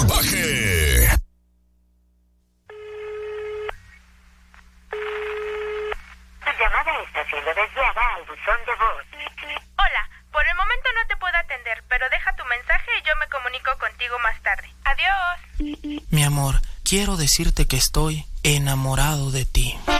salvaje. Tu llamada está siendo desviada al buzón de voz. Hola, por el momento no te puedo atender, pero deja tu mensaje y yo me comunico contigo más tarde. Adiós. Mi amor, quiero decirte que estoy enamorado de ti.